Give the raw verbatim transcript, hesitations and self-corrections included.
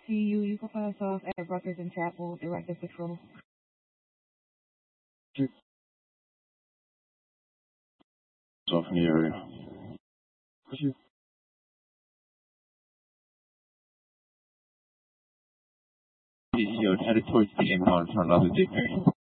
C U, you can find us off at Rutgers and Chapel, Director Patrol. Off in the area. Headed towards the inbound front of the dictionary.